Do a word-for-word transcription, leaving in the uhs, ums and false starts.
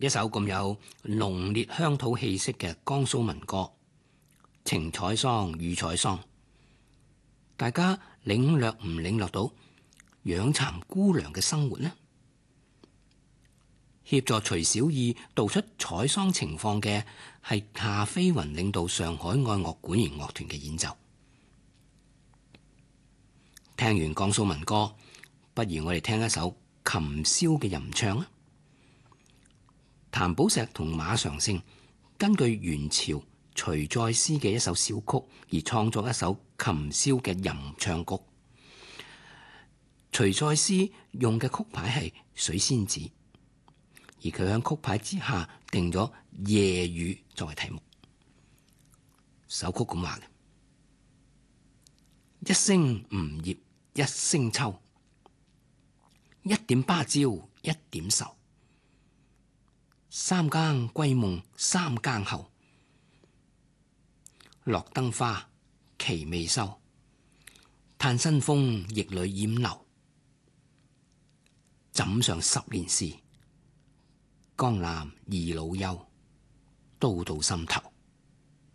一首咁有濃烈鄉土氣息嘅江蘇民歌《情采桑雨采桑》，大家領略唔領略到養蠶姑娘嘅生活呢？協助徐小義道出採桑情況嘅係夏飛雲領導上海愛樂管弦樂團嘅演奏。聽完江蘇民歌，不如我哋聽一首琴簫嘅吟唱啊！譚寶碩同馬常勝根據元朝徐再思嘅一首小曲而創作一首琴簫嘅吟唱曲。徐再思用嘅曲牌係水仙子，而佢喺曲牌之下定咗夜雨作為題目。首曲咁話嘅：一聲梧葉一聲秋，一點芭蕉一點愁。三更歸夢三更後，落燈花期未收。嘆新風逆裏染流，枕上十年事，江南二老休，都到心頭。